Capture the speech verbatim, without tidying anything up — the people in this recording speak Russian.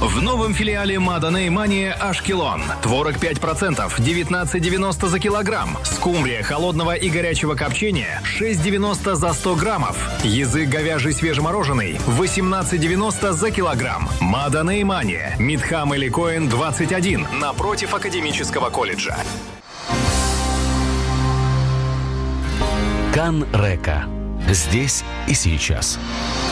В новом филиале Маданей Мания Ашкелон. Творог пять процентов, девятнадцать девяносто за килограмм. Скумбрия холодного и горячего копчения шесть девяносто за сто граммов. Язык говяжий свежемороженый восемнадцать девяносто за килограмм. Маданей Мания. Мидхам Эли Коэн двадцать один напротив Академического колледжа. Кан Река. Здесь и сейчас.